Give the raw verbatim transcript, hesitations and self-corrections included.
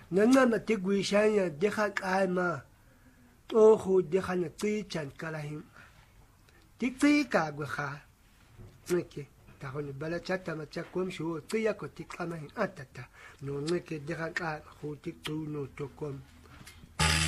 nanga matigwishanya deja kaima ojo deja na tichan kalahim tikti ka gwaha neke tahoni bala chata machakom shu tiya ko tikamahin atata no neke deja ka ho tiktu no tokom